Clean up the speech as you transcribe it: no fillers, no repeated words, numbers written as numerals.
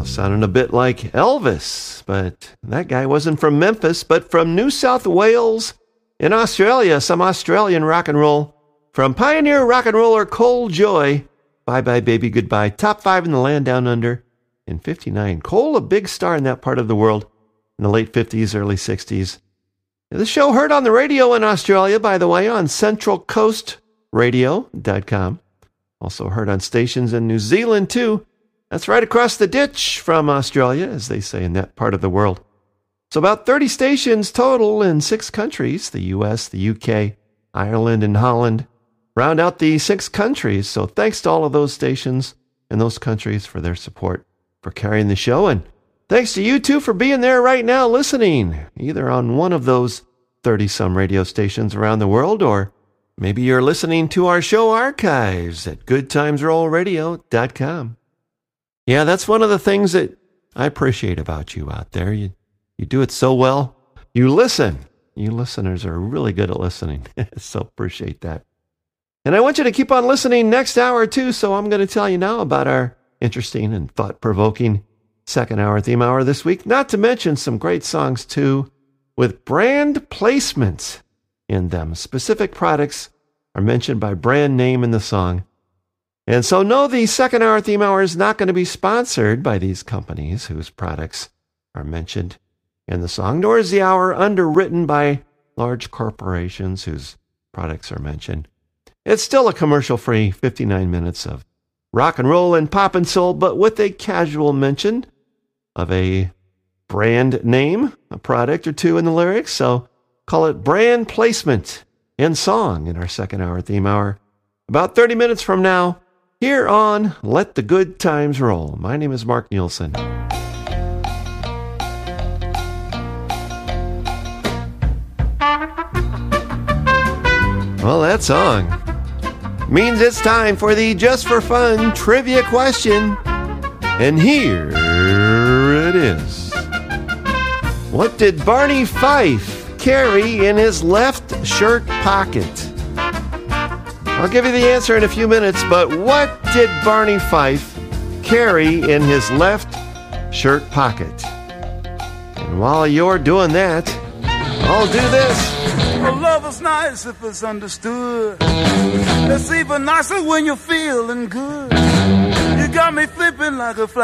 sounding a bit like Elvis, but that guy wasn't from Memphis, but from New South Wales in Australia. Some Australian rock and roll from pioneer rock and roller Cole Joy. Bye Bye Baby Goodbye. Top 5 in the land down under in 59. Cole, a big star in that part of the world in the late 50s, early 60s. The show heard on the radio in Australia, by the way, on centralcoastradio.com. Also heard on stations in New Zealand, too. That's right across the ditch from Australia, as they say in that part of the world. So about 30 stations total in 6 countries, the U.S., the U.K., Ireland, and Holland. Round out the 6 countries. So thanks to all of those stations and those countries for their support for carrying the show. And thanks to you, too, for being there right now listening, either on one of those 30-some radio stations around the world, or maybe you're listening to our show archives at goodtimesrollradio.com. Yeah, that's one of the things that I appreciate about you out there. You do it so well. You listen. You listeners are really good at listening. So appreciate that. And I want you to keep on listening next hour, too. So I'm going to tell you now about our interesting and thought-provoking second hour theme hour this week. Not to mention some great songs, too, with brand placements in them. Specific products are mentioned by brand name in the song. And so, no, the second hour theme hour is not going to be sponsored by these companies whose products are mentioned in the song, nor is the hour underwritten by large corporations whose products are mentioned. It's still a commercial-free 59 minutes of rock and roll and pop and soul, but with a casual mention of a brand name, a product or two in the lyrics. So call it brand placement in song in our second hour theme hour. About 30 minutes from now, here on Let the Good Times Roll. My name is Mark Nielsen. Well, that song means it's time for the Just for Fun trivia question. And here it is. What did Barney Fife carry in his left shirt pocket? I'll give you the answer in a few minutes, but what did Barney Fife carry in his left shirt pocket? And while you're doing that, I'll do this. Well, love is nice if it's understood. It's even nicer when you're feeling good. You got me flipping like a flag.